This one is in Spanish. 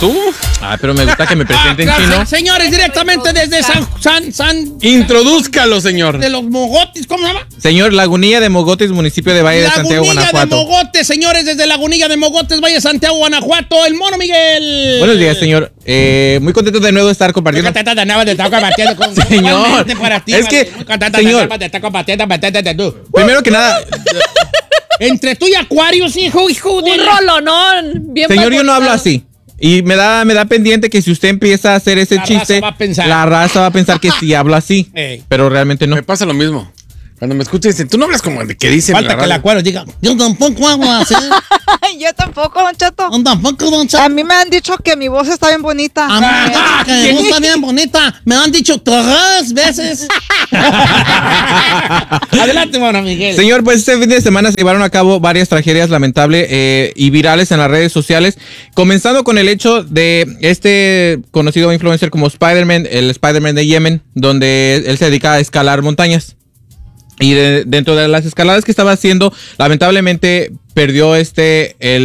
tú. Ah, pero me gusta que me presenten, chino. Señores, directamente desde San... Introdúzcalo, señor. De los Mogotes, ¿cómo se llama? Señor, Lagunilla de Mogotes, municipio de Valle de Santiago, Lagunilla Guanajuato. de Mogotes, señores, desde Lagunilla de Mogotes, Valle de Santiago, Guanajuato, el Mono Miguel. Buenos días, señor. Muy contento de nuevo de estar compartiendo. Señor, es que, señor, primero que nada, entre tú y Acuarios, hijo de... Un rolonón. Bien señor, yo no vaporizado. hablo así. Y me da pendiente que si usted empieza a hacer ese La chiste, raza va a pensar. la raza va a pensar que sí hablo así. Ey. Pero realmente no. Me pasa lo mismo. Cuando me escuchan dicen, tú no hablas como de que dicen. Falta que el Acuario diga, yo tampoco hablo así. Yo tampoco, Don Cheto. Yo tampoco, don A Cheto. mí me han dicho que mi voz está bien bonita. A mí me han dicho que mi voz está bien bonita. Me han dicho 3 veces. Adelante, Mono Miguel. Señor, pues este fin de semana se llevaron a cabo varias tragedias lamentables y virales en las redes sociales, comenzando con el hecho de este conocido influencer como Spider-Man, el Spider-Man de Yemen, donde él se dedica a escalar montañas. Y dentro de las escaladas que estaba haciendo, lamentablemente perdió el